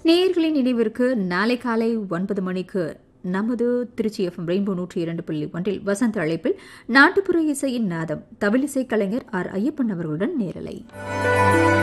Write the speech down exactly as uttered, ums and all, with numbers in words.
நேயர்களின் நினைவிற்கு நாளை காலை ஒன்பது மணிக்கு நமது திருச்சி எஃப்எம் ரெயின்போ நூற்றி இரண்டு புள்ளி ஒன்றில் வசந்த அழைப்பில் நாட்டுப்புற இசையின் நாதம் தவிலிசை கலைஞர் ஆர் ஐயப்பன் அவர்களுடன் நேரலை.